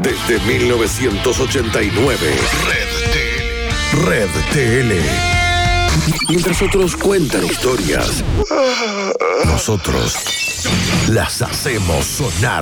desde 1989. Red TL. Mientras otros cuentan historias, nosotros las hacemos sonar.